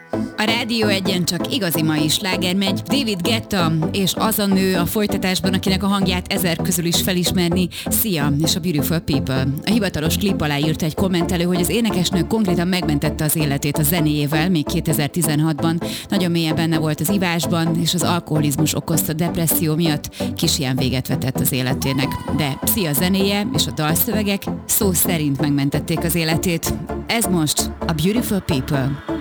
A Rádió Egyen csak igazi mai sláger megy. David Guetta és az a nő a folytatásban, akinek a hangját 1000 közül is felismerni, Sia és a Beautiful People. A hivatalos klip alá írt egy kommentelő, hogy az énekesnő konkrétan megmentette az életét a zenéjével még 2016-ban. Nagyon mélyen benne volt az ivásban, és az alkoholizmus okozta depresszió miatt kisilyen véget vetett az életének. De Sia zenéje és a dalszövegek szó szerint megmentették az életét. Ez most a Beautiful People.